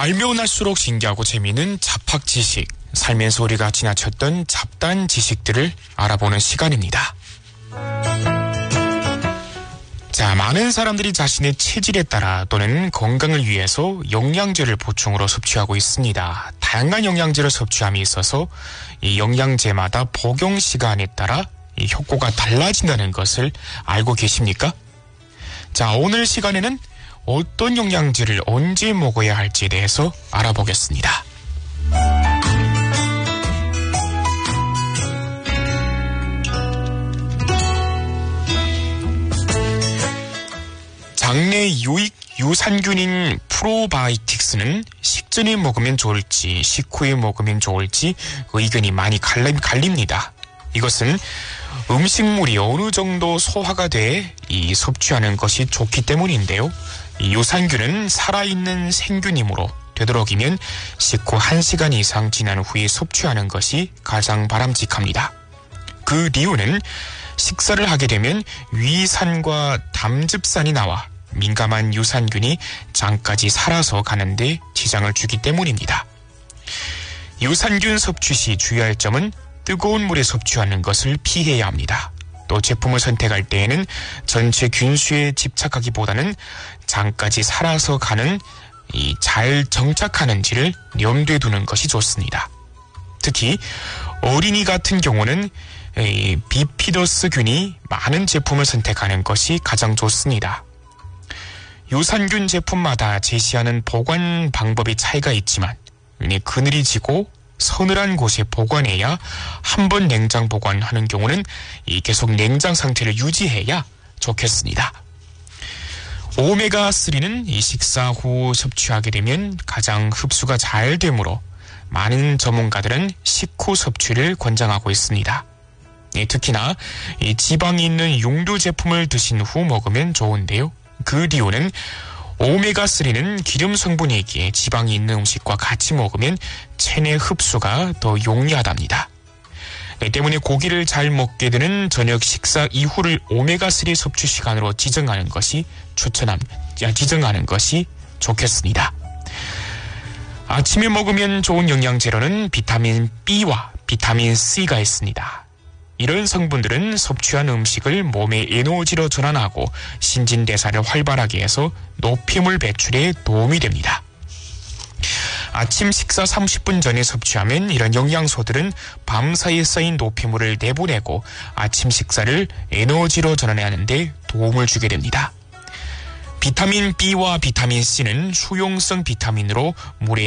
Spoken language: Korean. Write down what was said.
알면 할수록 신기하고 재미있는 잡학 지식, 살면서 우리가 지나쳤던 잡다한 지식들을 알아보는 시간입니다. 자, 많은 사람들이 자신의 체질에 따라 또는 건강을 위해서 영양제를 보충으로 섭취하고 있습니다. 다양한 영양제를 섭취함에 있어서 이 영양제마다 복용 시간에 따라 이 효과가 달라진다는 것을 알고 계십니까? 자, 오늘 시간에는 어떤 영양제를 언제 먹어야 할지에 대해서 알아보겠습니다. 장내 유익 유산균인 프로바이오틱스는 식전에 먹으면 좋을지 식후에 먹으면 좋을지 의견이 많이 갈립니다. 이것은 음식물이 어느 정도 소화가 돼 섭취하는 것이 좋기 때문인데요. 이 유산균은 살아있는 생균이므로 되도록이면 식후 1시간 이상 지난 후에 섭취하는 것이 가장 바람직합니다. 그 이유는 식사를 하게 되면 위산과 담즙산이 나와 민감한 유산균이 장까지 살아서 가는데 지장을 주기 때문입니다. 유산균 섭취 시 주의할 점은 뜨거운 물에 섭취하는 것을 피해야 합니다. 또 제품을 선택할 때에는 전체 균수에 집착하기보다는 장까지 살아서 가는 잘 정착하는지를 염두에 두는 것이 좋습니다. 특히 어린이 같은 경우는 비피더스균이 많은 제품을 선택하는 것이 가장 좋습니다. 유산균 제품마다 제시하는 보관 방법의 차이가 있지만 그늘이 지고 서늘한 곳에 보관해야 한 번 냉장 보관하는 경우는 계속 냉장 상태를 유지해야 좋겠습니다. 오메가3는 식사 후 섭취하게 되면 가장 흡수가 잘 되므로 많은 전문가들은 식후 섭취를 권장하고 있습니다. 특히나 지방이 있는 용두 제품을 드신 후 먹으면 좋은데요. 그 이유는 오메가3는 기름 성분이기에 지방이 있는 음식과 같이 먹으면 체내 흡수가 더 용이하답니다. 때문에 고기를 잘 먹게 되는 저녁 식사 이후를 오메가3 섭취 시간으로 지정하는 것이 좋겠습니다. 아침에 먹으면 좋은 영양제로는 비타민 B와 비타민 C가 있습니다. 이런 성분들은 섭취한 음식을 몸의 에너지로 전환하고 신진대사를 활발하게 해서 노폐물 배출에 도움이 됩니다. 아침 식사 30분 전에 섭취하면 이런 영양소들은 밤사이에 쌓인 노폐물을 내보내고 아침 식사를 에너지로 전환하는 데 도움을 주게 됩니다. 비타민 B와 비타민 C는 수용성 비타민으로 물에